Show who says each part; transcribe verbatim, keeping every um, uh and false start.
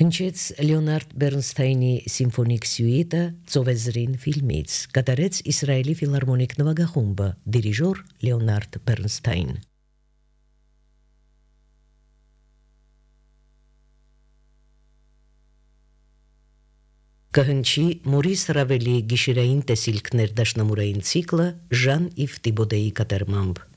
Speaker 1: Հնչեց Լեոնարդ Բերնստայնի սիմֆոնիկ սյուիտը Ծովեզրին ֆիլմից, կատարեց Իսրայելի ֆիլհարմոնիկ նվագախումբը, դիրիժոր Լեոնարդ Բերնստայն։ Կհնչի Մորիս Ռավելի գիշերային տեսիլքներ դաշնամուրային ցիկլը Ժան Իվ Տիբոդեի կատարմամբ։